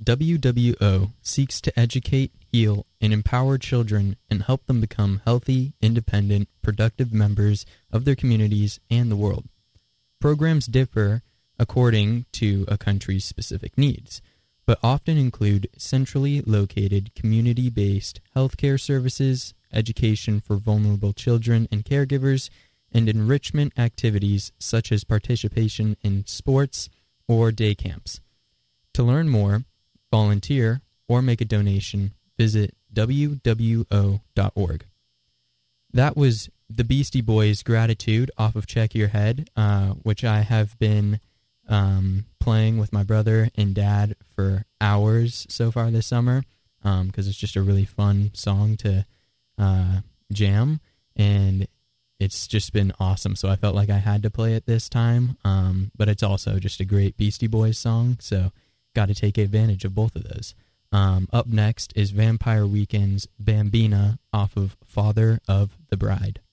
WWO seeks to educate, heal, and empower children and help them become healthy, independent, productive members of their communities and the world. Programs differ according to a country's specific needs, but often include centrally located, community-based healthcare services, education for vulnerable children and caregivers, and enrichment activities such as participation in sports or day camps. To learn more, volunteer, or make a donation, visit wwo.org. That was the Beastie Boys' Gratitude off of Check Your Head, which I have been playing with my brother and dad for hours so far this summer, because it's just a really fun song to jam, and it's just been awesome. So I felt like I had to play it this time, but it's also just a great Beastie Boys song, so got to take advantage of both of those. Up next is Vampire Weekend's Bambina off of Father of the Bride.